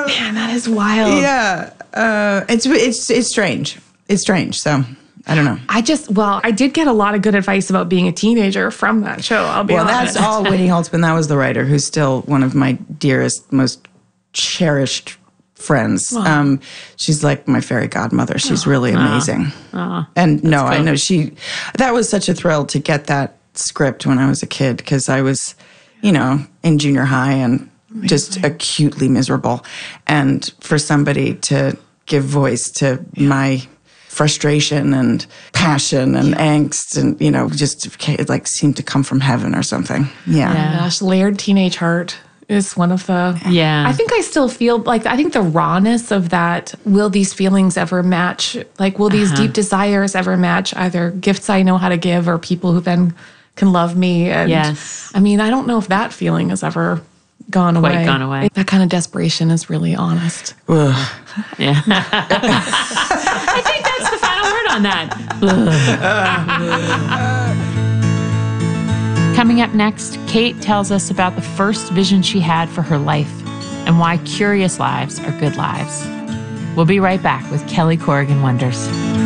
Man, that is wild. Yeah. It's strange. It's strange. So I don't know. I did get a lot of good advice about being a teenager from that show. I'll be honest. That's all Winnie Holtzman. That was the writer, who's still one of my dearest, most cherished friends. She's like my fairy godmother. She's really amazing. And no, cool. I know that was such a thrill to get that script when I was a kid, because I was, in junior high and just acutely miserable. And for somebody to give voice to my frustration and passion and angst and, just it like seemed to come from heaven or something. Yeah. Oh my gosh, Layered Teenage Heart is one of the... Yeah. I think I still feel like, I think the rawness of that, will these feelings ever match? Like, will these deep desires ever match either gifts I know how to give or people who then can love me? And yes. I mean, I don't know if that feeling has ever gone away. That kind of desperation is really honest. Yeah. I think that's the final word on that. Coming up next, Kate tells us about the first vision she had for her life and why curious lives are good lives. We'll be right back with Kelly Corrigan Wonders.